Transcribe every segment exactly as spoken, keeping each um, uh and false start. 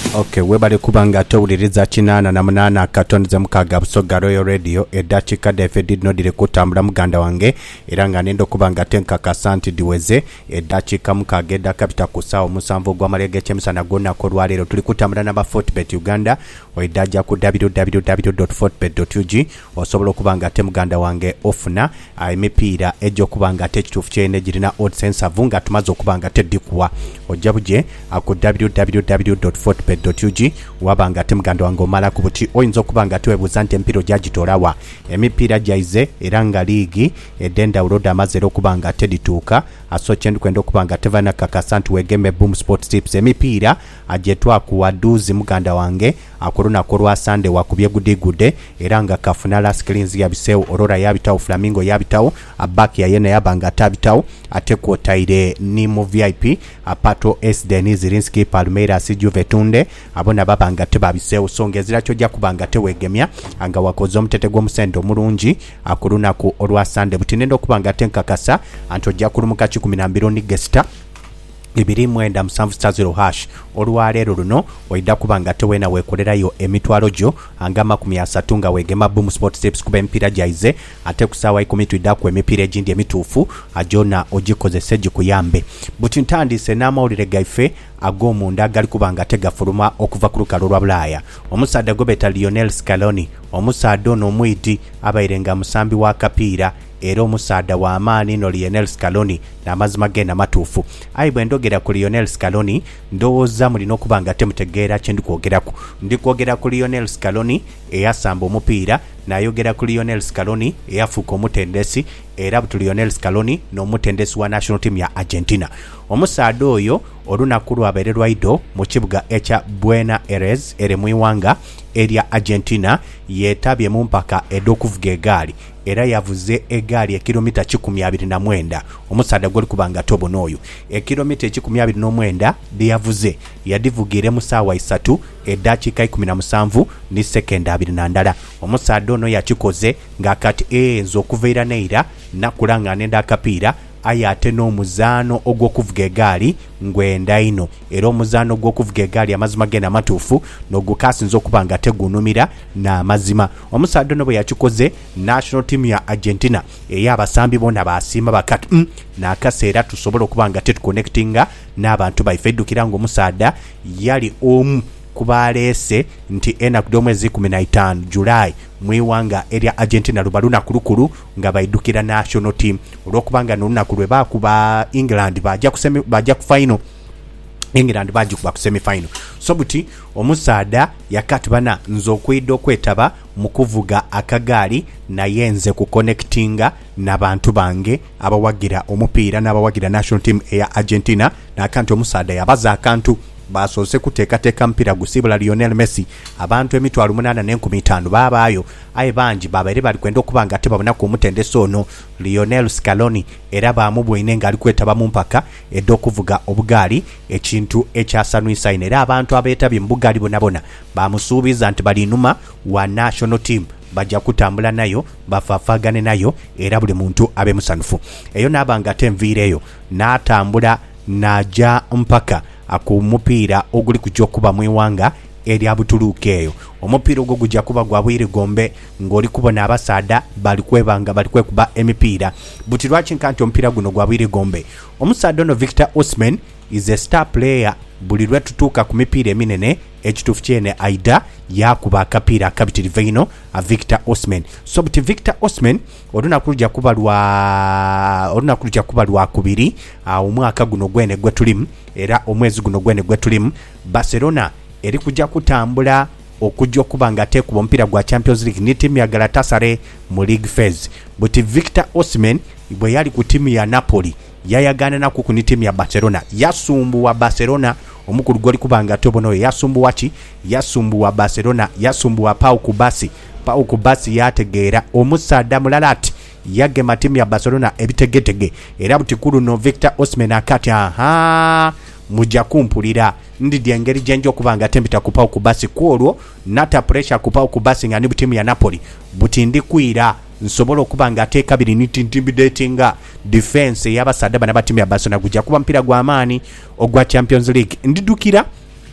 Okay, webale kubanga towuliriza kinana na munana katonze mukaga busoga Royal Radio edachika defe did no dire kutambula muganda wange eranga nendo kubanga tenka kasanti diweze edachika mukageda kapita kusao musanvo gwa malege chemisana gonna ko lwalero tuli kutambula namba Fortbet Uganda oidaja ku w w w dot fortbet dot u g osobola kubanga te muganda wange ofuna emipira ejo kubanga te kitufu kyene girina odd sense avunga tumazo kubanga te dikuwa ojabuje aku w w w dot fortbet dot u g wabanga te muganda wange omala ku buti oyinza okubanga twebuuza nti empiro gyagitolawa emipira gyaize era nga liigi edenda uloda amazero okubanga tedituuka aso kyendi kwenda okubanga tevana kakasa nti wegeme boom sport tips emipira agyetwakuwa duzi muganda wange akulunako lwa Sunday wakubye gudigudde era nga kafuna la screens yabisewo orora yabitawo flamingo yabitawo abaki yayena yabanga tabitawo ate kwotaire ni mu V I P apato S Denis Zirinski Palmeiras Juventus abona babanga tebabisewo songezira kyo jja kubanga tewegemya anga wakozo mutete gwo musendo mulungi akulunako olwa Sunday butinendo kubanga tenkakasa anto jja kulumuka kikumi na mbiri ni gesta ibiri mwenda musanvu star zero hash olwalero luno oida kubanga tewena wekolerayo emitwalo jo anga makumi asatu nga wegema boom sport tips kuba empira jaize ate kusawa ikumi tuida ku emipira egindi emituufu ajona ogikozese gikuyambe buti ntandise n'amawulire gaife ag'omunda gali kubanga tegafuluma okuva ku lukalo lwa Bulaaya omusaada gobeta Lionel Scaloni omusaada ono omwiti abayirenga musambi wa kapiira era omusaada wa amaani no Lionel Scaloni n'amazima genda matuufu ayi bwe ndogera ku Lionel Scaloni ndowooza mulina okubanga temutegeera kye ndikwogerako ndikwogera ku Lionel Scaloni eyasamba omupiira nayogera ku Lionel Scaloni eyafuuka omutendesi era butu Lionel Scaloni n'omutendesi wa national team ya Argentina omusaada oyo olunaku lwabeere lwaido mu kibuga ekya Buenos Aires ere mu iwanga erya Argentina yeetabye mu mpaka ed'okuvuga egaali era yavuze egaali ekilomita kikumi abiri na mwenda omusaada goli kubanga tobono oyo ekilomita ekikumi abiri na mwenda lyavuze yadivugire mu ssaawa isatu eddakiika ikumi na musanvu ni sekenda abiri na ndala omusaada ono yakikoze ng'akati eyenza okuveera neira nakulanga nenda akapiira ayate n'omuzaano ogw'okuvuga egaali ngwenda ino era omuzaano ogw'okuvuga egaali amazima gena matuufu n'ogukasinza okubanga tegunumira n'amazima omusaada ono bwe yakikoze national team ya Argentina ey'abasambi bonna baasiima bakati mm, n'akaseera tusobola okubanga tetuconnectinga n'abantu baife eddukira ng'omusaada yali omu kubalese nti enaku d'omwezi kumi na ttaano July mwiwanga erya Argentina luba lunaku lukulu nga baidukira national team olwokubanga n'olunaku lwe bakuba England bajja kusemi bajja ku final England bajja kuba ku semi final so buti omusaada yakatubana nzo kwiddo kwetaba mu kuvuga akagaali naye nze ku connectinga n'abantu bange abawagira omupiira n'abawagira national team eya Argentina n'akantu omusaada yabaza akantu basose kuteekateeka mpira gusibula Lionel Messi abantu emitwalo munana n'enkumi ttaano babaayo aye bangi babaire bali kwenda okubanga tebabona ku mutendesi ono Lionel Scaloni era baamubwine ng'ali kwetaba mu mpaka ed'okuvuga obugaali ekintu ekyasanwisa ino era abantu abeetabye mu bugaali bonabona bamusuubiza nti balinuma wa national team bajja kutambula nayo bafaafagane nayo era buli muntu abe musanufu eyo n'abanga tenviireyo n'atambula n'ajja mpaka akumupiira oguli kujja okuba mu iwanga erya Butuluuka eyo omupiira ogwo gujja kuba gwa Bwire Gombe ng'oli kubona abasaada bali kwebanga bali kwekuba emipiira buti lwaki nkanti omupiira guno gwa Bwire Gombe omusaada ono Victor Osimhen is a star player buli lwe tutuuka ku mipiira eminene ekituufu kyene aida yakuba akapiira akabitirivu ino a Victor Osimhen so buti Victor Osimhen olunaku lujja kuba lwa olunaku lujja kuba lwa kubiri omwaka guno gwene gwe tulimu era omwezi guno gwene gwe tulimu Barcelona eri kujja kutambula okujja okuba nga teekuba omupiira gwa Champions League ne ttiimu ya Galatasaray mu league phase buti Victor Osimhen bwe yali ku ttiimu ya Napoli yayagana naku ku ttiimu ya Barcelona yasumbuwa Barcelona omukulu goli kubanga tobono yasumbuwa ki yasumbuwa Barcelona yasumbuwa Pau Kubasi Pau Kubasi yategeera omusaada mulala ati yagema ttiimu ya Barcelona ebitegetege era butikulu no Victor Osimhen akati aha mujja kumpulira ndidi engeri gyenjo kubanga tembita ku Pau Kubasi kwolwo nata pressure ku Pau Kubasi nga ni ttiimu ya Napoli buti ndikwira nsobola okubanga ateeka biri intimidatinga defense y'abasaada bana ba ttiimu ya Barcelona gujja kuba mpira gwa amaani ogwa Champions League ndidukira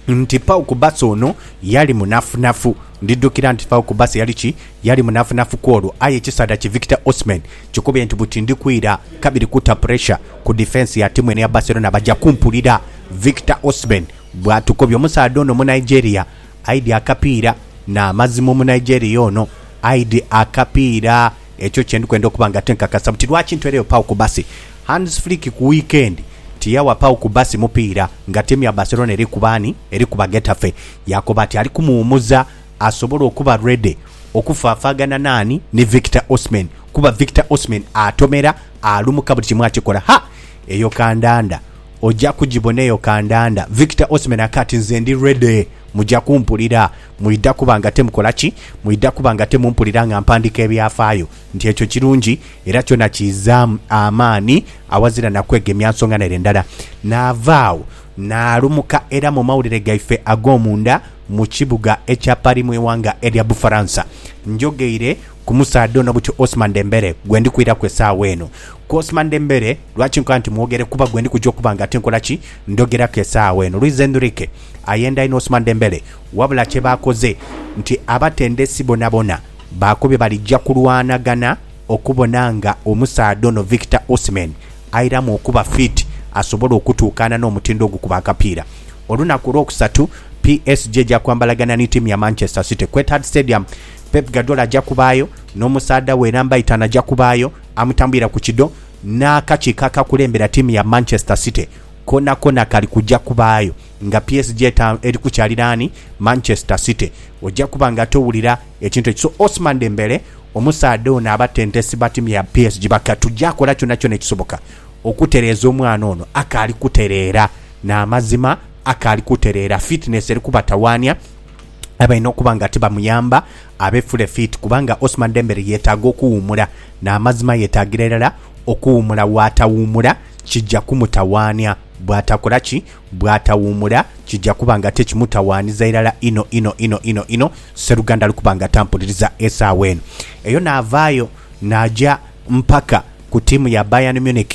nti Pau Kubasi ono yali munafunafu. Ndiddukira nti Pau Kubasi yali ki yali munafunafu kwolwo aye ekisada ki Victor Osimhen kikubye nti buti ndikwira kabiri kuta pressure ku defense ya timu ene ya Barcelona bajja kumpulira Victor Osimhen bwatukobye omusaadde ono mu Nigeria aidi akapiira na mazimo mu Nigeria ono aidi akapiira ekyo kyendu kwenda okubanga tenkakasa buti lwaki ntwereyo Pau Kubasi hands flick ku weekend tiyawa Pau Kubasi mupiira nga timu ya Barcelona eri kubani eri kuba Getafe yakoba ati ali kumuumuza asobola okuba ready okufaafagana nani ne Victor Osimhen kuba Victor Osimhen atomera alumuka buli kimu akikola ha eyo kandanda ojja kugibona eyo kandanda Victor Osimhen akati nze ndi ready mujja kumpulira muidda kubanga temukola ki muidda kubanga temumpulira nga mpandika ebyafaayo nti ekyo kirungi era kyona kiza amaani awazira nakwegemya nsonga nere ndala naavaawo naalumuka era mu mawulire gaife ag'omunda mu kibuga ekya Paris mu ewanga erya Bufaransa njogeire ku musaadde ono buti Ousmane Dembele gwe ndikwira ku essaawa eno ku Ousmane Dembele lwaki nkola nti mwogere kuba gwe ndikujja okuba nga tenkola ki ndogera ku essaawa eno Luis Enrique ayenda ino Ousmane Dembele wabula kye baakoze nti abatendesi bonabona baakubye balijja kulwanagana okubona nga omusaadde ono Victor Osimhen ayiramu okuba fit asobola okutuukana n'omutindo ogukuba akapiira olunaku lwokusatu P S G ja kwambalagana ni timu ya Manchester City ku Etihad Stadium. Pep Guardiola ajja kubaayo n'omusaadda we namba itaano ajja kubaayo amutambira ku kido n'akakiiko akakulembera timu ya Manchester City kona kona kali kujja kubaayo nga P S G eri kukyaliraani Manchester City ojja kuba nga towulira ekintu ekyo. So Ousmane Dembele omusaadde ono abatendesi ba timu ya P S G bakatujja akola kyonna kyonna ekisoboka okutereeza omwana ono akaali kutereera n'amazima akaali kutereera fitness eri kubatawaanya abaina okuba nga tebamuyamba abefule fit kubanga Ousmane Dembele yeetaaga okuwuumula n'amazima yeetaagira erala okuwuumula waatawuumula kijja kumutawaanya bw'atakola ki bw'atawuumula kijja kuba nga tekimutawaaniza erala ino ino ino ino ino Sseruganda ali kuba nga tampuliriza essaawa eno eyo n'avaayo n'ajja mpaka ku timu ya Bayern Munich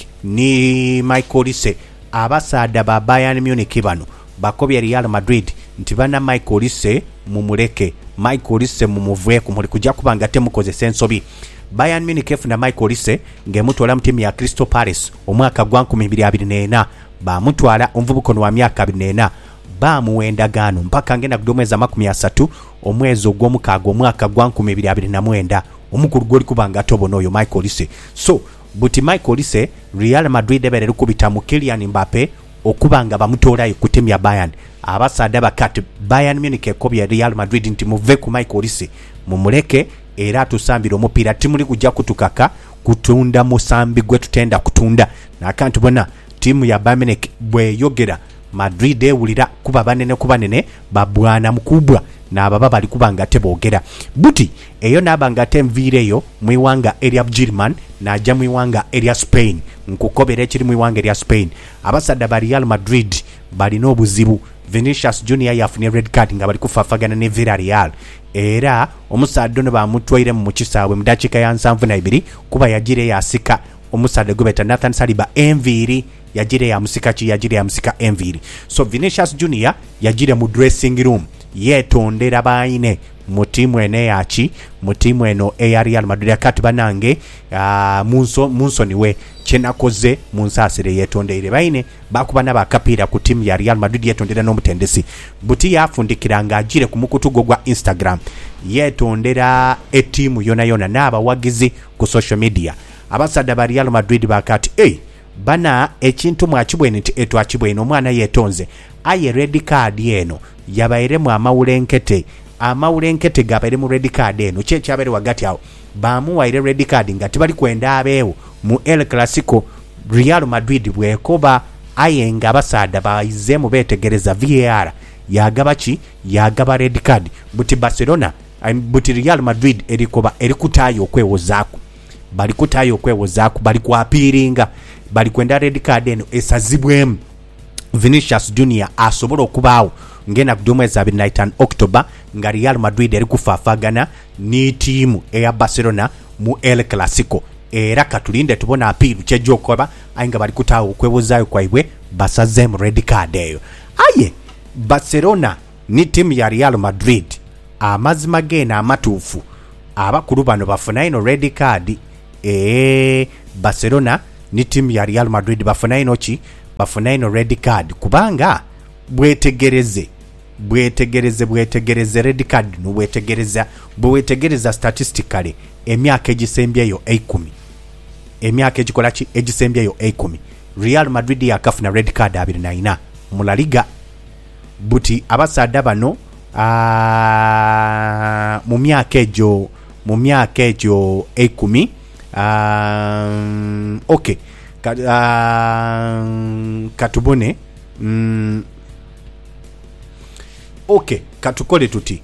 ni Michael Olise abasaada ba Bayern Munich bano bakobya Real Madrid nti bana Michael Olise mumuleke Michael Olise mumuveeko muli kujja kubanga temukozesa ensobi. Bayern Munich efuna Michael Olise ng'emutwala mu timu ya Crystal Palace omwaka gwa nkumi bbiri abiri n'ena bamutwala omuvubuka ono wa myaka abiri n'ena bamuwendagaano mpaka ngenda ku mwezi makumi asatu omwezi ogw'omukaaga omwaka gwa nkumi bbiri abiri na mwenda omukulu gw'oli kubanga tobona oyo Michael Olise. So buti Michael Olise Real Madrid ebeera kubita mu Kylian Mbappe okubanga bamutoolayo ku timu ya Bayern abasaada bakati Bayern Munich ekobya Real Madrid nti muve ku Michael Olise mumuleke era tusambira omupiira timuli kujja kutukaka kutunda musambi gwe tutenda kutunda nakantu bona timu ya Bayern Munich bweyogera Madrid ewulira kuba banene kuba nene babwana mukubwa n'ababa bali kubanga teboogera buti eyo n'abanga temviireyo mu iwanga erya German n'ajja mu iwanga erya Spain nkukobera ekiri mu iwanga erya Spain abasadda ba Real Madrid balina obuzibu. Vinicius Junior yafunye red card nga bali kufaafagana ne Villarreal era omusaadde ono bamutwaire mu kisaawe mu dakiika ya nsanvu na ibiri kuba yagire yasika omusaadde gubeta Nathan Saliba enviiri yagire ya musika ki yagire ya musika enviiri. So Vinicius Junior yagire mu dressing room yetondera baine mu timu ene yachi mu timu eno eya Real Madrid akati banange uh, munso munso niwe kyenakoze munsasire yetondere baine bakubana bakapira ku timu ya Real Madrid yetondera n'omutendesi buti yafundikira nga agire ku mukutugo gwa Instagram yetondera etimu yona yona n'abawagizi ku social media abasada ba Real Madrid bakati hey bana ekintu mwakibwene nti etwakibwene omwana yetonze aye red card eno yabaire mu amawulenkete amawulenkete gabaire mu red card eno kye kyabere wagati awo bamuwaire red card nga tibali kwenda abeewo mu El Clasico Real Madrid bwekoba aye nga basaada baize mu betegereza V A R yagaba ki yagaba red card buti Barcelona buti Real Madrid erikoba erikutayo okwewozaako bali kutayo okwewozaako bali kwapiringa bali kwenda red card eno esazibwemu Vinicius Junior asobola okubaawo ngena ku mwezi abiri na ttaano October nga Real Madrid eri kufaafagana ni timu eya Barcelona mu El Clasico era katulinde tubona apiru kyejokoba ayinga bali kutaawo okwebozaayo kwaibwe basaze mu red card eyo aye Barcelona ni timu ya Real Madrid amazima gena amatuufu abakulu bano bafuna ino red card. Eh, Barcelona ni timu ya Real Madrid bafuna ino ki bafuna ino red card kubanga bwetegereze bwetegereze bwetegereze red card no bwetegereza bwetegereza statistically emyaka egisembyeyo ekumi emyaka egikola ki egisembyeyo ekumi Real Madrid yakafuna red card abiri na ina mu La Liga buti abasada bano aa mu myaka ejo mu myaka ejo ekumi. Um, okay Kat, uh, katubone mm, okay katukole tuti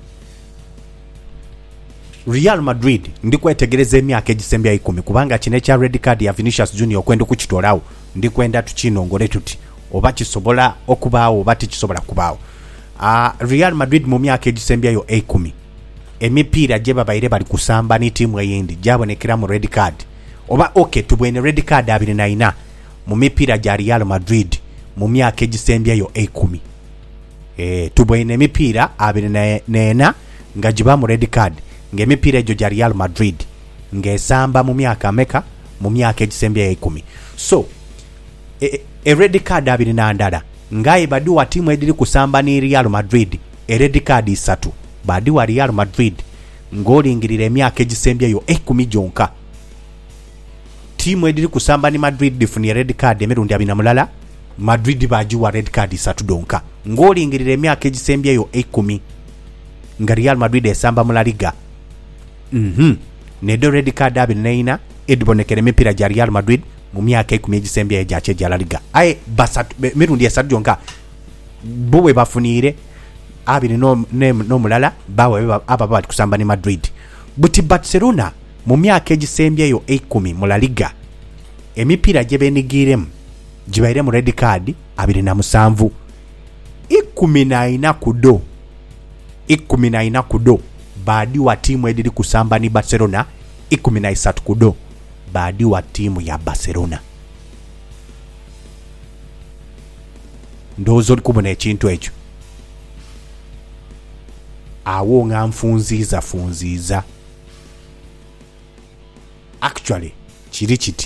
Real Madrid ndikwetegereza emyaka egisembya ikumi kubanga kine kya red card ya Vinicius Junior okwenda kukitolawo ndikwenda tukinongole tuti oba kisobola okubaawo oba tikisobola kubaawo. uh, Real Madrid mu myaka egisembyayo ikumi emipiira gye babaire bali kusamba ni timu eyindi gyabonekera mu red card oba okay tubwene red card abiri na ina mu mipiira gya Real Madrid mu myaka egisembyayo ikumi. eh tubwene emipiira abiri na ena nga giba mu red card ng'emipiira egyo gya Real Madrid ng'esamba mu myaka meka mu myaka egisembyayo ikumi. So e, e red card abiri na ndala ngaye badi wa timu ediri kusamba ni Real Madrid e red card isatu badi wa Real Madrid ng'olingirira emyaka egisembyayo ikumi gyonka. Timu ediri kusamba ni Madrid difuni red card emirundi abiri na mulala Madrid baji wa red card isatu donka ng'olingirira emyaka egisembyayo ikumi nga Real Madrid esamba mu La Liga. Mhm nedo red card abiri na ina edibonekera emipiira gya Real Madrid mu myaka ikumi egisembyayo gya kye gya La Liga. Aye basatu mirundi esatu gyonka buwe bafunire abiri no no mulala bawe aba bati kusamba ni Madrid. Buti Barcelona mu myaka egisembyayo ikumi mu La Liga emipiira gye benigiremu gibaire mu red card abiri na musanvu ikumi na ina kudo ikumi na ina kudo baadi wa timu ediri kusamba ni Barcelona ikumi na isatu kudo baadi wa timu ya Barcelona. Ndozo likubona ekintu ekyo awo nga nfunziza funziza actually kiri kiti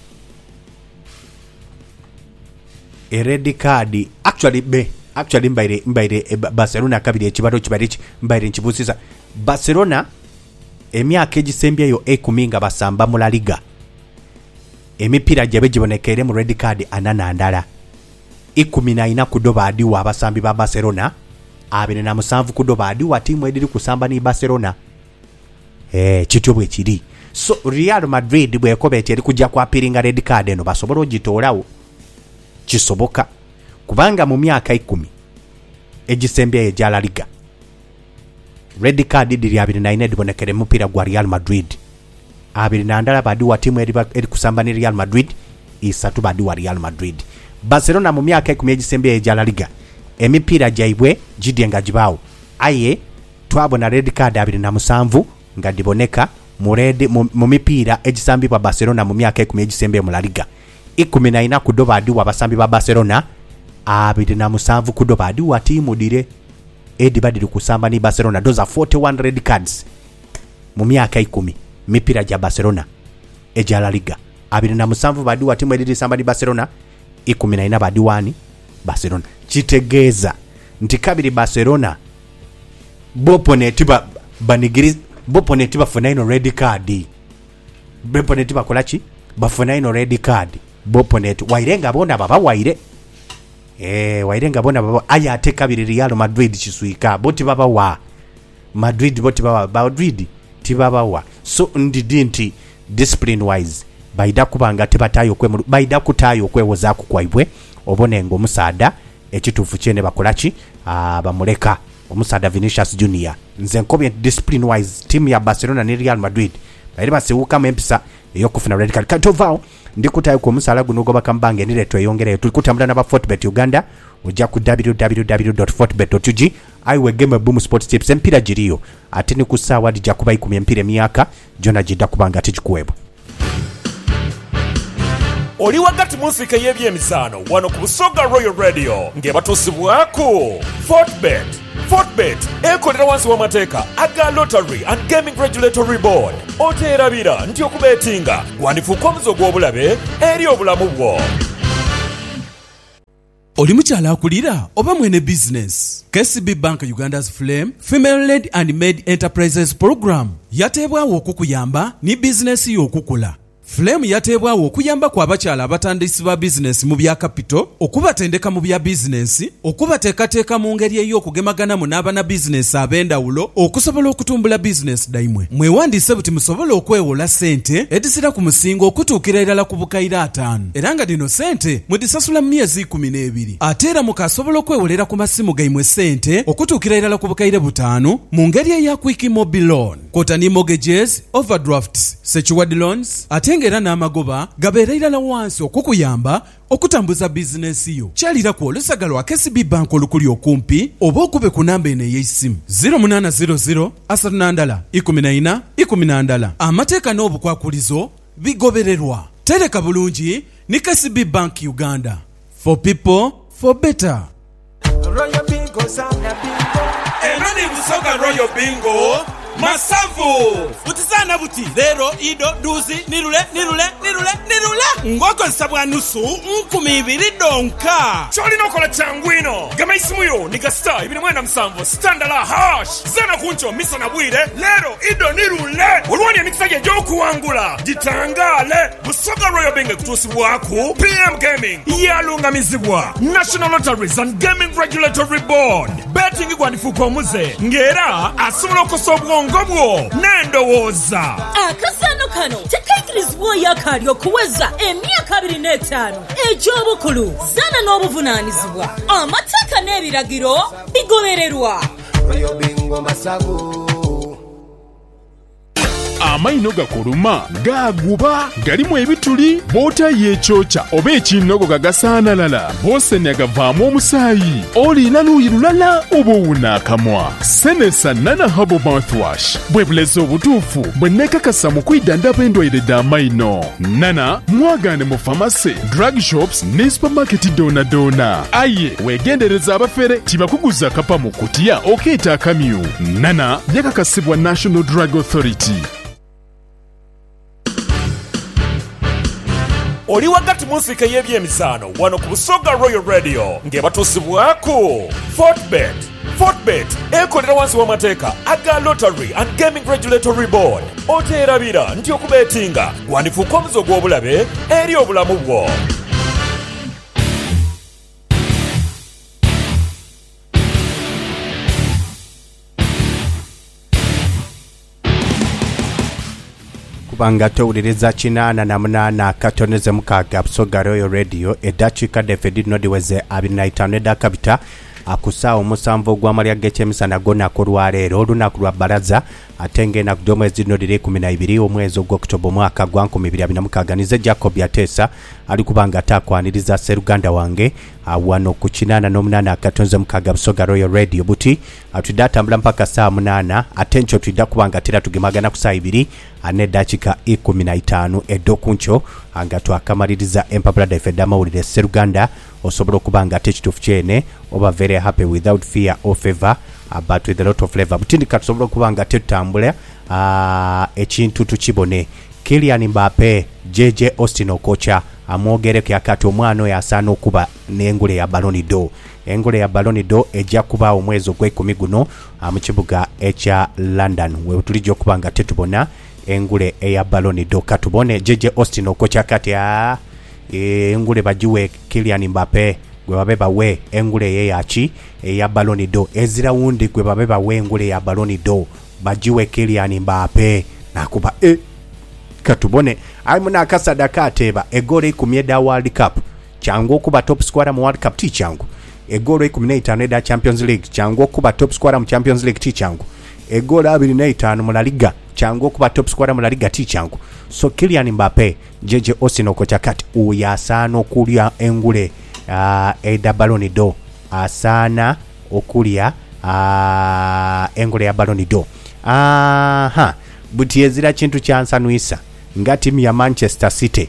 a red card actually be actually mbaire mbaire e, Barcelona kabiri ekibado kibari mbaire nkibusiza Barcelona emyaka egisembyayo ikumi nga basamba mu La Liga emipiira gye gibonekere mu red card anana ndala ikumi na ina kudo baadi wa abasambi ba Barcelona abiri na musanvu kudo baadi wa timu ediri kusamba ni Barcelona. Eh kityo bwe kiri. So Real Madrid bwe ekobete eri kujja kwa piringa red card eno basobola ogitolawo kisoboka kubanga mu myaka ikumi egisembyayo gya La Liga red card diri abiri na ina dibonekere mupira gwa Real Madrid abiri na ndala baadi wa timu eri, eri kusamba ni Real Madrid isatu baadi wa Real Madrid. Barcelona mu myaka ikumi egisembyayo gya La Liga emipiira gyaibwe gidyenga gibaawo aye twabona red card abiri na musanvu nga diboneka mu red mu mipiira egisambibwa Barcelona mu myaka ikumi egisembyayo mu La Liga ikumi na ina kudo baadi wa basambi ba Barcelona abiri na musanvu kudo baadi wa timu dire edi badiri kusamba ni Barcelona. Those are forty-one red cards mu myaka ikumi mipiira gya Barcelona egya La Liga abiri na musanvu baadi wa timu ediri samba ni Barcelona ikumi na ina baadi wani Barcelona. Kitegeeza nti kabiri Barcelona boponeti ba banigiri boponeti bafuna ino red card boponeti bakolachi bafuna ino red card boponeti wairenga bonda baba waire eh wairenga bonda baba aya ate kabiri Real Madrid kiswika boti baba wa Madrid boti baba Madrid tibaba wa. So ndidi nti discipline wise baida kubanga tebatayo kwe baida kutayo kwewoza kukwaibwe obone ngo musada ekitufu kyene bakolachi abamuleka omusada Vinicius Junior nze nkobye discipline wise team ya Barcelona ni Real Madrid baire basewuka mpisa eyo kufuna red card katovao ndikutayo ku musala guno goba kambange nireto yongere tulikutambula na ba Fortbet Uganda ujja ku w w w dot fortbet dot u g aiwe game boom sports tips empira jiriyo ate ni kusawa dijja kuba ikumi empire myaka jona jida kubanga tikikuwebwa oli wagati mu nsika y'ebyemisaano wano ku Busoga Royal Radio ng'ebatuusibwako Fortbet. Fortbet ekolera wansi w'amateeka aga Lottery and Gaming Regulatory Board. Oteerabira nti okubeetinga gwandifuuka omuze gw'obulabe eri obulamu bwo. Oli mukyala akulira oba mwene business. K C B Bank Uganda's Flame Female-Led and Made Enterprises Program yateebwawo okukuyamba ni business y'okukula. Flame yateebwawo okuyamba ku abakyala abatandisi ba business mu bya capital, okubatendeka mu bya business, okubateekateeka mu ngeri ey'okugemaganamu n'abana business ab'endawulo okusobola okutumbula business daimwe. Mwewandiise buti musobole okwewola ssente edisira ku musingo okutuukira erala ku bukayira ataano. Era nga dino ssente mudisasula mu myezi kumi n'ebiri. Ate era mukasobola okwewolera ku masimu gaimwe ssente okutuukira erala ku bukayire butaano mu ngeri eya quick mobile loan, kotani mortgages, overdrafts, secured loans, ate ngera n'amagoba gabeera irala wansi okukuyamba okutambuza bizinesi yo. Kyalira ku olusagala lwa K C B Bank olukuli okumpi oba okube ku namba eno ey'essimu zero munana zero zero asatu nandala ikumi na ina ikumi nandala. Amateeka n'obukwakulizo bigobererwa. Tereka bulungi ni K C B Bank Uganda. For people, for better. Royal Bingo, Sana Bingo. Enoni Busoga Royal Bingo Masavu Butisana buti lero ido duzi nirule nirule nirule nirule ngoko nsabwa nusu nkumi ibiri donka choli nokola changwino gama isimuyo nika star ibiri mwenda msamvo standala hash zana kuncho misa na bwire lero ido nirule ulwani ya mikisaje joku wangula jitangale Busoga Royal Bingo kutusi waku P M Gaming yalunga mizibwa National Lotteries and Gaming Regulatory Board betting kwa nifuko muze ngera asumlo kosobwa ngobwo nendowoza akasano kano tekaikirizibwa yakali okuweza emyaka abiri n'etaano egy'obukulu zana n'obuvunaanyizibwa amateeka n'ebiragiro bigobererwa. Royal Bingo Masavu. Amaino gakuluma gaguba galimu ebituli bota yechocha oba ekinogo gagasaana lala bose negavaamu omusaayi olina luuyi lulala oba owuna akamwa. Senesa Nana Herbal Mouthwash bwe bulezi obutuufu bwe nekakasa mu kwidandaba endwaire d'amaino. Nana mwagane mu famasi, drug shops ne supermarket dona dona. Aye wegendereza abafere tibakuguza kapa mu kutiya okeeta akamyu. Nana yakakasibwa National Drug Authority. oli wagati mu nsika y'ebyemisaano wano ku Busoga Royal Radio ng'ebatuusibwako Fortbet. Fortbet ekolera wansi w'amateeka aga Lottery and Gaming Regulatory Board. Oteerabira nti okubeetinga gwandifuuka omuze gw'obulabe eri obulamu bwo. kubanga towuliriza kinaana na munaana katoneze mukaaga Busoga Royal Radio eddakiika David Nodiweze abiri na itaano edakabita akusaawa omusanvu ogw'amalya g'ekyemisana g'olunaku olwaleero olunaku lwa bbalaza ate ng'ennaku gy'omwezi zino liri kumi na ibiri omwezi ogw'Oktoba omwaka gwa nkumi ibiri abiri na mukaaga nize Jacob Yateesa ali kubanga ataakwaniriza sseruganda wange wano ku kinaana n'omunaana akatonze mukaaga Busoga Royal Radio buti atudde atambula mpaka saa munaana ate nkyo tudda kubanga tera tugemagana ku saa ibiri n'eddakiika ikumi na itaano eddokunkyo nga twakamaliriza empapula daffe edd'amawulire sseruganda osobola okubanga ate ekituufu kyene oba very happy without fear or favor uh, but with a lot of flavor butindika tusobola okubanga ate tutambula uh, ekintu tukibone. Kylian Mbappe J J Austin Okocha amwogereko yakati omwana oyo asaana okuba n'engule ya Ballon d'Or. Engule ya Ballon d'Or ejja kuba omwezi ogw'ekumi guno mu kibuga ekya London we tulijja okubanga ate tubona engule eya Ballon d'Or. Katubone J J Austin Okocha kati a e, engule bajiwe Kylian Mbappe gwe babe bawe engule ye yachi eya Ballon d'Or ezira wundi gwe babe bawe engule ya Ballon d'Or bajiwe Kylian Mbappe nakuba e katubone alimuna akasadaka ateba egole ikumi eda World Cup changu okuba top scorer mu World Cup ti changu egole ikumi na itaano eda Champions League changu okuba top scorer mu Champions League ti changu egole abiri na itaano mu La Liga changu okuba top scorer mu La Liga ti changu. So Kylian Mbappe J J Austin Okocha kati uyasaana okulya engule uh, eda Ballon d'Or asaana okulya uh, engule ya Ballon d'Or. Aha buti ezira kintu kyansanuisa nga timu ya Manchester City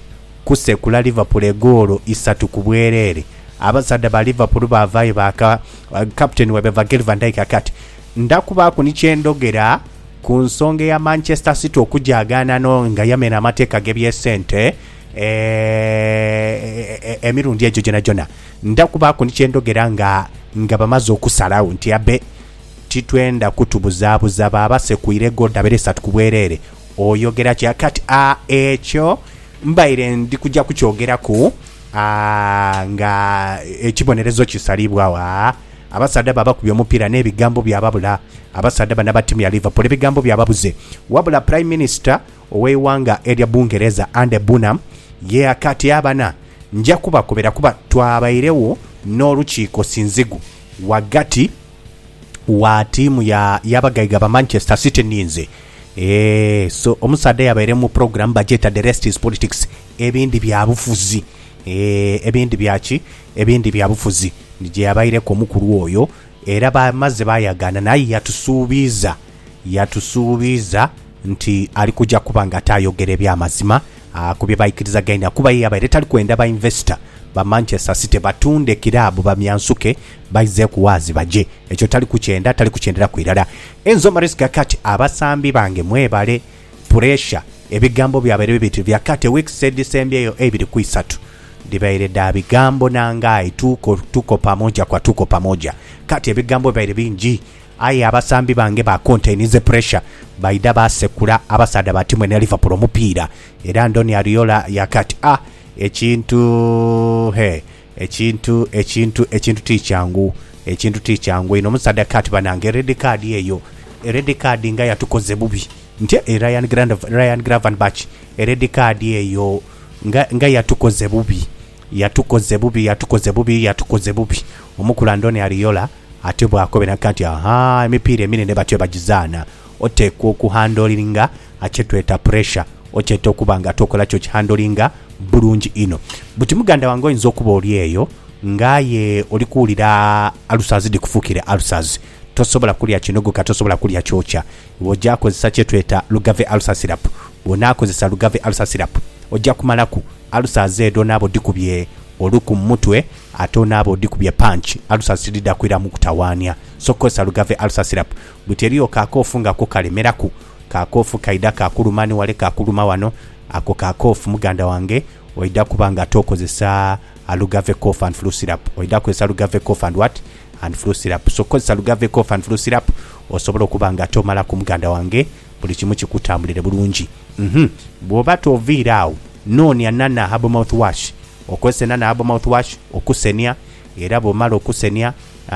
kusekula Liverpool egolo isatu ku bwerere abasada ba Liverpool bavayo baka uh, captain webe Virgil van Dijk akati ndakubaako ni kyendogera ku nsonga ya Manchester City okujagana no nga yamena amateeka gebyesente eh emirundi ejo jona jona ndakubaako ni kyendogera nga nga bamaze okusalawo nti abe titwenda kutubuzabuza baba sekuire gold abere satu kubwerere oyogera kyakati a ekyo mbaire ndi kujja kukyogera ku nga ekibonerezo kisalibwa wa abasada baba kubyo mupira n'ebigambo byababula abasada bana ba timu ya Liverpool ebigambo byababuze wabula prime minister oweiwanga area Bungereza Andy Burnham ye akati abana nja kuba kubera kuba twabairewo n'olukiiko sinzigu wagati wa timu ya yabagaiga ba Manchester City ninze eh so omusada yabaire mu program budget the rest is politics ebindi byabufuzi eh ebindi byaki ebindi byabufuzi nije yabaire ko mukuru oyo era bamaze bayagana naye yatusuubiza yatusuubiza nti ali kujja kubanga tayogere byamazima akubye bayikiriza gaina kuba yabaire tali kwenda ba investor ba Manchester City batunde kirabu bamyansuke baize kuwazi baje ekyo tali kuchenda tali kuchendera kwirara Enzo Maresca kati abasambi bange mwebale pressure ebigambo byabere bibiti byakate week said December yo ebiri kuisatu dibaire da bigambo nangai tuko tuko pamoja kwa tuko pamoja kati ebigambo byabere bingi ayi abasambi bange ba containize pressure baida basekula abasada batimwe ne Liverpool mupira era Ndoni Ariola yakati ah ekintu he ekintu ekintu ekintu tichangu ekintu tichangu ino musada kati banange red card eyo red card nga yatukoze bubi nti Ryan Grand Ryan Gravenberch red card eyo nga nga yatukoze bubi yatukoze bubi yatukoze bubi yatukoze bubi omukula Ndoni Ariola atebwa akobena kati aha emipira eminene batyo bagizana otekwa okuhandolinga achetweta pressure ocheto kubanga tokola kyo kihandolinga bulungi ino buti muganda wange oyinza okuba oli eyo ngaye olikuwulira alusazi dikufukire alusazi tosobola kulya kinogo katosobola kulya kyocha wojja kozesa kyetweta Lugave Ulcer Syrup wona kozesa Lugave Ulcer Syrup ojja kumalaku alusazi edo nabo dikubye oluku mutwe atona abo dikubye punch alusazi dida kwira mu kutawania so kozesa Lugave Ulcer Syrup buteriyo kakofunga ko kalemeraku kakofu kaida kakulumani wale kakuluma wano ako kakofu muganda wange oida kubanga tokozesa Lugave cough and flu syrup oida kozesa Lugave cough and what and flu syrup so kozesa Lugave cough and flu syrup osobola kubanga tomala ku muganda wange buli kimu kikutambulire bulungi mhm bwoba tovirao noni anana habo mouthwash okozesa nana habo mouthwash okusenia era bomala okusenia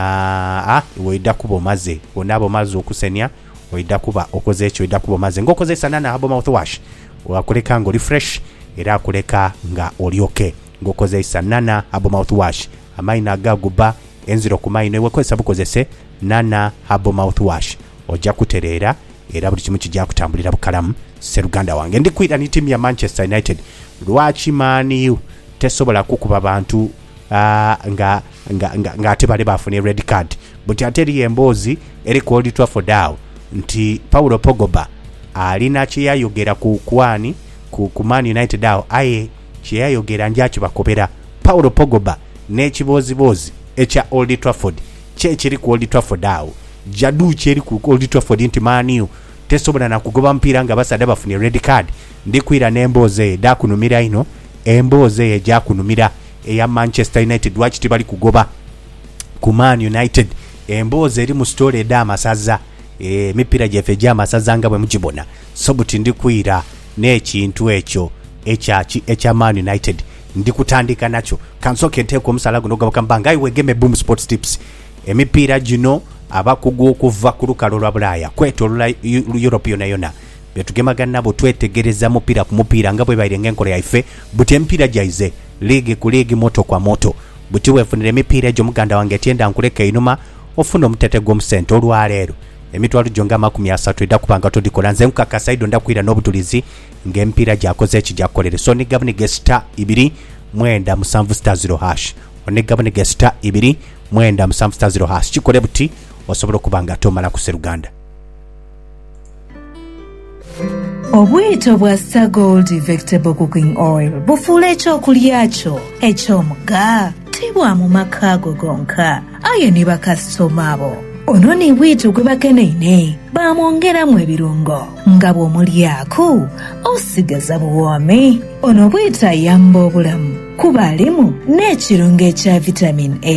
ah oida kubo maze onabo maze okusenia oida kuba okoze ekyo oida kubo maze ngokozesa nana habo mouthwash wakuleka ngo refresh era kuleka nga olioke ngokozesa nana habo mouthwash amaina gaguba enziro kumaina ewe kwesa bukozese nana habo mouthwash ojja kuterera era buli kimu kijja kutambulira bukalamu seruganda wange ndi kwira ni timu ya Manchester United lwachi mani tesobola kukuba abantu uh, nga nga nga, nga atebale bafune red card but ateri embozi eri ku Old Trafford down nti Paulo Pogba alina chiyayogera ku kwani ku, ku Man United down aye chiyayogera njacho bakobera Paulo Pogba nechibozi bozi echa Old Trafford che chiri ku Old Trafford down jadu chiri ku Old Trafford nti maniu tesobola na kugoba mpira nga basada bafune red card ndikwira nemboze da kunumira ino emboze eja kunumira eya Manchester United watch tibali kugoba ku Man United emboze eri mu story da masaza e mipira jefe ja masaza nga bwe mujibona so buti ndikwira n'ekintu ekyo echachi echa Man United ndikutandika nacho kansoke nteko musala guno gabakambanga iwegeme Boom Sports Tips emipira gino abakugu okuva ku lukalo lwa Bulaya kwetolula Europe yona yona betugemagana nabo twetegereza mupira ku mupira nga bwe bayire ngenkole yaife buti empira jaize league ku league moto kwa moto buti wefunire emipira gyo muganda wange tienda nkuleka inuma ofuna omutete gwo musente olwalero emitwalo jonga makumi asatu edakubanga todikola nze nkakasaido ndakwira n'obutulizi ng'empira gyakoze eki gyakolere so ni gavani gesta ibiri mwenda musanvu star zero hash oni gavani gesta ibiri mwenda musanvu star zero hash kikole buti osobola okubanga tomala ku Seruganda. Obwito bwa Star Gold Vegetable Cooking Oil bufuula ekyokulya kyo eky'omuga tibwa mu maka go gonka aye ne bakasitoma abo. Ono ne bwito gwe bakeneine bamwongeramu ebirungo nga bw'omulyako osigaza buwoomi. Ono bwito ayamba obulamu kuba alimu n'ekirungo ekya vitamin A.